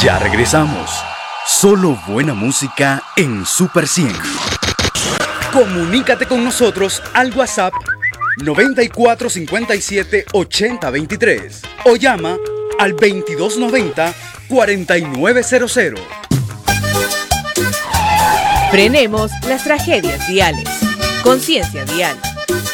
Ya regresamos. Solo buena música en Super 100. Comunícate con nosotros al WhatsApp 9457 8023 o llama al 2290 4900. Frenemos las tragedias viales. Conciencia vial.